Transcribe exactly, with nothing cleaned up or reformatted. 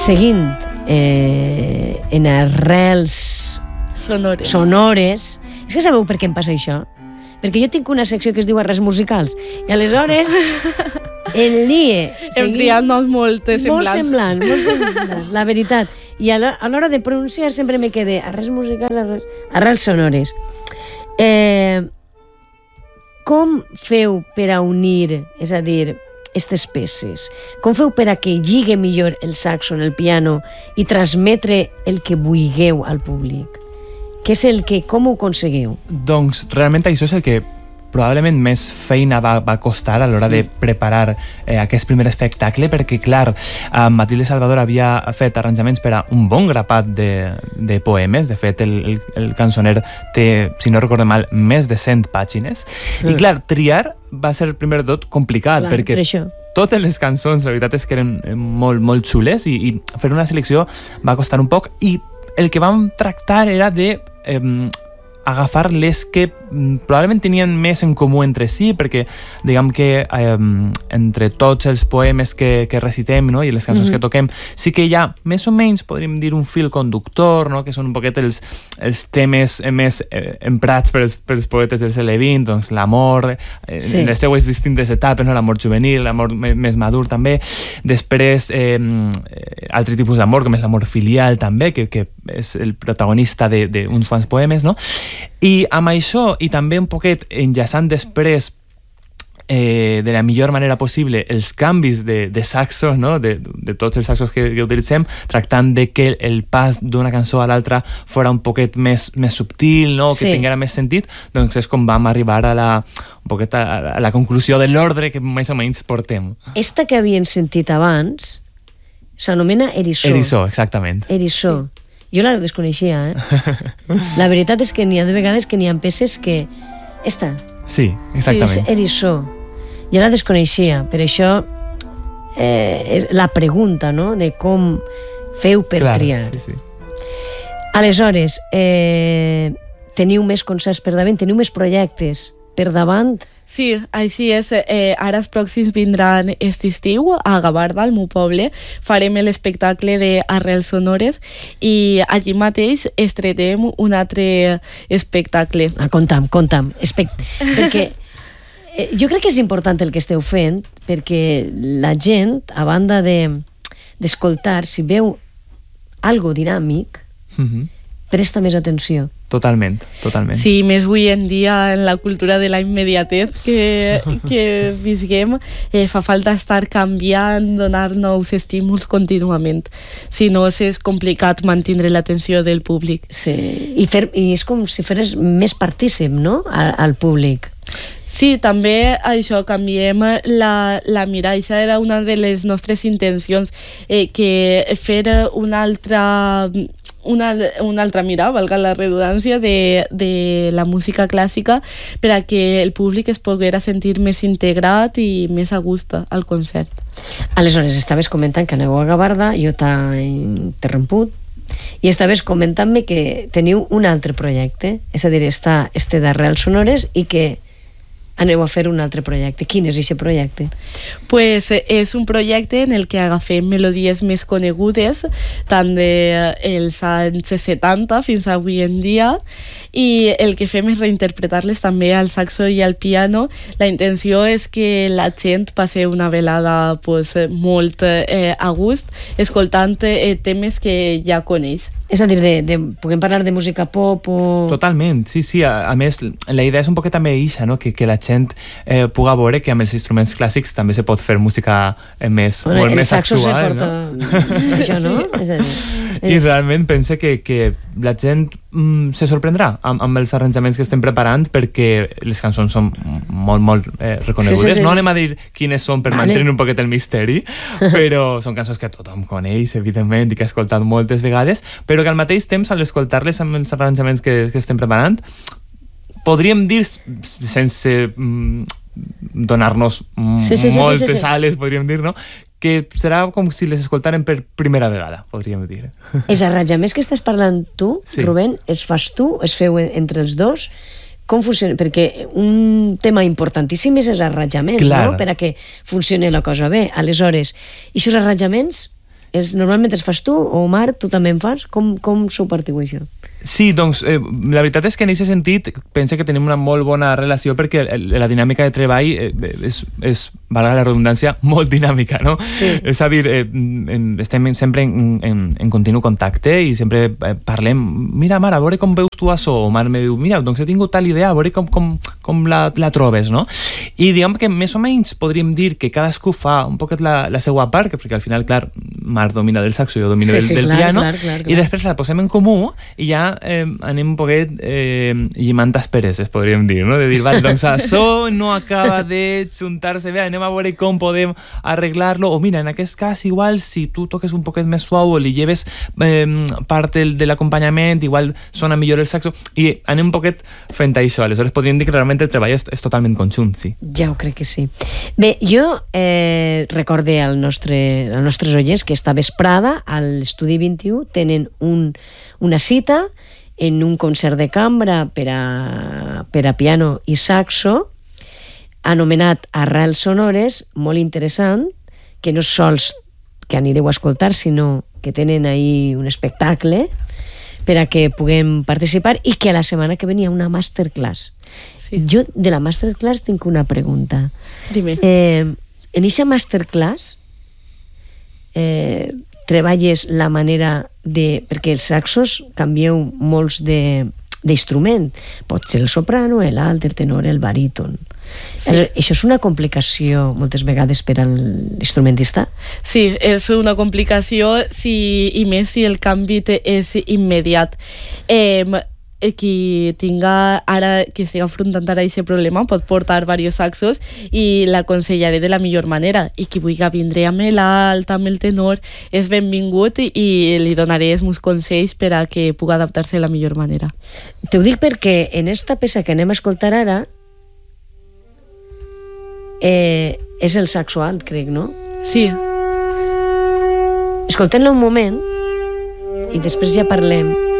seguint eh, en arrels sonores. sonores. És que sabeu per què em passa això? Perquè jo tinc una secció que es diu arrels musicals i aleshores el lie hem triat noms molt semblants. Molt semblants, molt semblants, la veritat. I a l'hora de pronunciar sempre me quedé arrels musicals, arrels, arrels sonores. Eh, com feu per a unir, és a dir, aquestes peces? Com feu per a que lligue millor el saxo en el piano i transmetre el que vulgueu al públic? Què és el que, com ho aconsegueu? Doncs realment això és el que probablement més feina va, va costar a l'hora de preparar eh, aquest primer espectacle, perquè, clar, eh, Matilde Salvador havia fet arranjaments per a un bon grapat de, de poemes. De fet, el, el, el cançoner té, si no recordo mal, més de cent pàgines. Mm. I, clar, triar va ser, primer de tot, complicat, clar, perquè per totes les cançons, la veritat és que eren molt, molt xules, i, i fer una selecció va costar un poc, i el que vam tractar era de eh, agafar les que probablement tenien més en comú entre si, perquè diguem que eh, entre tots els poemes que, que recitem, no? I les cançons mm-hmm. que toquem, sí que hi ha més o menys, podríem dir, un fil conductor, no? Que són un poquet els, els temes més eh, emprats per els, per els poetes del segle vint, doncs l'amor, eh, sí. en les seues distintes etapes, no? L'amor juvenil, l'amor més madur també, després eh, altre tipus d'amor, com és l'amor filial també, que, que és el protagonista d'uns quants poemes, no? I amb això, i també un poquet enllaçant després eh, de la millor manera possible els canvis de, de saxo, no? de, de tots els saxos que, que utilitzem, tractant de que el pas d'una cançó a l'altra fora un poquet més, més subtil, no? Que sí. tinguera més sentit, doncs és com vam arribar a la, un poquet a, a la conclusió de l'ordre que més o menys portem. Esta que havien sentit abans s'anomena Eriçó. Eriçó, exactament. Eriçó. Sí. Jo la desconeixia, eh? La veritat és que n'hi ha de vegades que n'hi ha peces que... Esta. Sí, exactament. Sí, és Eriçó. Jo la desconeixia, per això eh, és la pregunta, no?, de com feu per Clar, triar. Sí, sí. Aleshores, eh, teniu més concerts per davant, teniu més projectes per davant? Sí, així és. Eh, ara els pròxims vindran aquest estiu a Gavarda, al meu poble. Farem l'espectacle d'Arrels Sonores i allí mateix estrenem un altre espectacle. Ah, compta'm, compta'm. Espe perquè eh, jo crec que és important el que esteu fent, perquè la gent, a banda d'escoltar, de, si veu algo dinàmic, mm-hmm. presta més atenció. Totalment, totalment. Sí, més avui en dia en la cultura de la immediatez que, que visquem, eh, fa falta estar canviant, donar nous estímuls contínuament. Si no, és complicat mantenir l'atenció del públic. Sí, i, fer, i és com si feres més partícip, no?, al, al públic. Sí, també això, canviem la, la mirada. Això era una de les nostres intencions, eh, que fer una altra... Una, una altra mirada, valga la redundància, de, de la música clàssica per a que el públic es poguera sentir més integrat i més a gust al concert. Aleshores, estaves comentant que aneu a Gavarda, jo t'he interromput, i estaves comentant-me que teniu un altre projecte, és a dir, està este d'Arrels Sonores i que aneu a fer un altre projecte. Quin és aquest projecte? Pues és un projecte en el que agafem melodies més conegudes, tant dels anys setanta fins a avui en dia, i el que fem és reinterpretar-les també al saxo i al piano. La intenció és que la gent passi una velada pues, molt eh, a gust, escoltant eh, temes que ja coneix. És a dir, de, de, puguem parlar de música pop o... Totalment, sí, sí. A, a més, la idea és un poquet també ixa, no? que, que la gent eh, puga veure que amb els instruments clàssics també se pot fer música eh, més, bueno, molt més actual. El saxo se porta això, no? Sí. És a dir, I realment pense que, que la gent mm, se sorprendrà amb, amb els arranjaments que estem preparant, perquè les cançons són molt, molt eh, reconegudes. Sí, sí, sí. No anem a dir quines són per vale. mantenir un poquet el misteri, però són cançons que tothom coneix, evidentment, i que ha escoltat moltes vegades, però que al mateix temps, al escoltar-les amb els arranjaments que, que estem preparant, podríem dir, sense mm, donar-nos sí, sí, sí, moltes sí, sí, sí. ales, podríem dir, no?, que serà com si les escoltaren per primera vegada, podríem dir. Els arranjaments que estàs parlant tu, sí. Rubén, els fas tu, els feu entre els dos? Com funciona? Perquè un tema importantíssim és els arranjaments, no?, per a que funcioni la cosa bé. Aleshores, i aquests arranjaments És, normalment els fas tu, o Marc, tu també en fas? Com, com s'ho partiu, això? Sí, doncs eh, la veritat és que en aquest sentit pense que tenim una molt bona relació perquè el, la dinàmica de treball eh, és, és, valga la redundància, molt dinàmica, no? Sí. És a dir, eh, en, estem sempre en, en, en continu contacte i sempre eh, parlem, mira, Mar, a veure com veus tu això, o Mar me diu, mira, doncs he tingut tal idea, a veure com, com, com la, la trobes, no? I diguem que més o menys podríem dir que cadascú fa un poquet la, la seva part, perquè al final, clar, Mar domina del saxo, jo domino Sí, del, sí, del clar, piano, clar, clar, clar. i després la posem en comú i ja eh, anem un poquet eh, llimant aspereses, podríem dir, no? De dir, val, doncs això no acaba de juntar-se bé, anem a veure com podem arreglar-lo, o mira, en aquest cas igual si tu toques un poquet més suau o li lleves eh, part del, de l'acompanyament, igual sona millor el saxo, i anem un poquet fent això. Aleshores podríem dir que realment el treball és, és totalment conjunt, sí. Ja ho crec que sí. Bé, jo eh, recorde al nostre, als nostres oients que esta vesprada a l'Estudi vint-i-u tenen un, una cita en un concert de cambra per a, per a piano i saxo anomenat Arrels Sonores, molt interessant, que no és sols que anireu a escoltar, sinó que tenen ahí un espectacle per a que puguem participar i que a la setmana que venia una masterclass. Sí. Jo de la masterclass tinc una pregunta. Dime. Eh, en aquesta masterclass eh, treballes la manera de... Perquè els saxos canvieu molts de d'instrument. Pot ser el soprano, l'alt, el tenor, el baríton. Sí. Això és una complicació moltes vegades per a l'instrumentista? Sí, és una complicació si, i més si el canvi te, és immediat. Eh, qui tinga ara, que estigui afrontant ara aquest problema pot portar diversos saxos i l'aconsellaré de la millor manera, i qui vulgui vindre amb l'alt, amb el tenor és benvingut i, i li donaré els meus consells per a que pugui adaptar-se de la millor manera. T'ho dic perquè en esta peça que anem a escoltar ara eh, és el saxo alt, crec, no? Sí. Escoltem-la un moment i després ja parlem